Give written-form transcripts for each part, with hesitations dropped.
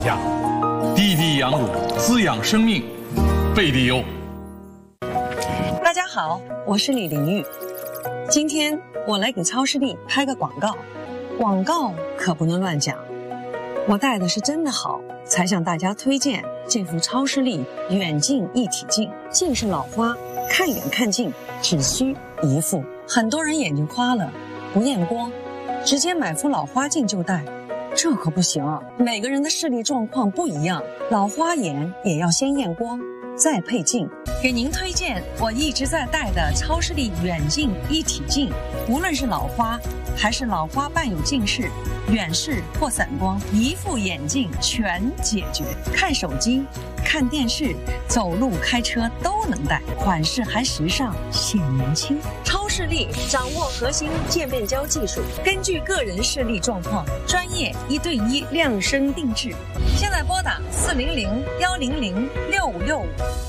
家，地地养乳，滋养生命，贝蒂优。 大家好，我是李玲玉。今天我来给超视力拍个广告，广告可不能乱讲。我戴的是真的好，才向大家推荐这副超视力远近一体镜。近视老花，看远看近只需一副。很多人眼睛花了，不验光，直接买副老花镜就戴，这可不行啊！每个人的视力状况不一样，老花眼也要先验光，再配镜。给您推荐我一直在戴的超视力远近一体镜，无论是老花还是老花伴有近视、远视或散光，一副眼镜全解决。看手机、看电视、走路、开车都能戴，款式还时尚，显年轻。超视力掌握核心渐变焦技术，根据个人视力状况，专业1对1量身定制。现在拨打400-100-6565。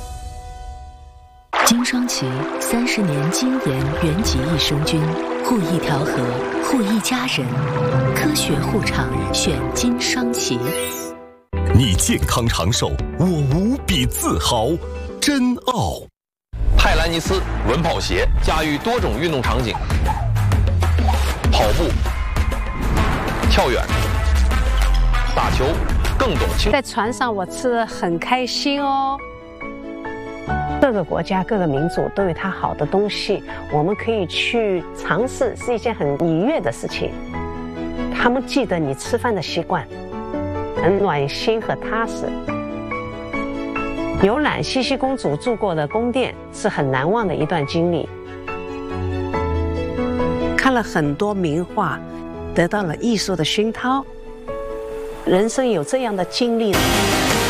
金双旗30年精研原籍益生菌，护一条河，护一家人，科学护肠选金双旗。 你健康长寿，我无比自豪，真奥。 派兰尼斯稳跑鞋驾驭多种运动场景，跑步、跳远、打球，更懂轻。 在船上我吃得很开心哦。各个国家、各个民族都有它好的东西，我们可以去尝试，是一件很愉悦的事情。他们记得你吃饭的习惯，很暖心和踏实。游览茜茜公主住过的宫殿是很难忘的一段经历。看了很多名画，得到了艺术的熏陶。人生有这样的经历。